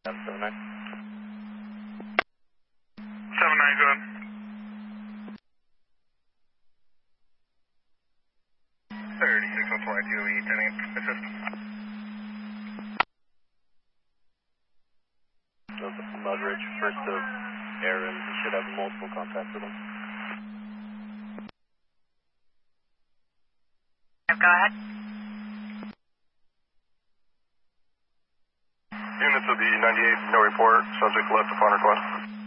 779. 79, go ahead. 36 10 assist. Mudridge, first of Aaron, he should have multiple contacts with him. Go ahead. Units of the 98, no report, subject left upon request.